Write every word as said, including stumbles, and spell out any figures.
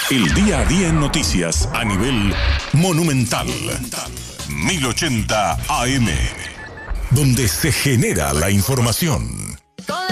El día a día en noticias a nivel monumental. mil ochenta A M. Donde se genera la información.